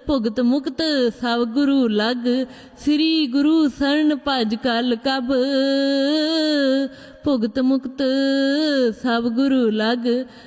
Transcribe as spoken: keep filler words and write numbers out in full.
ਭੁਗਤ ਮੁਕਤ ਸਭ ਗੁਰੂ ਲਗ। ਸ੍ਰੀ ਗੁਰੂ ਸਰਣ ਭਜ ਕਲ ਕਬ। ਭੁਗਤ ਮੁਕਤ ਸਭ ਗੁਰੂ ਲਗ।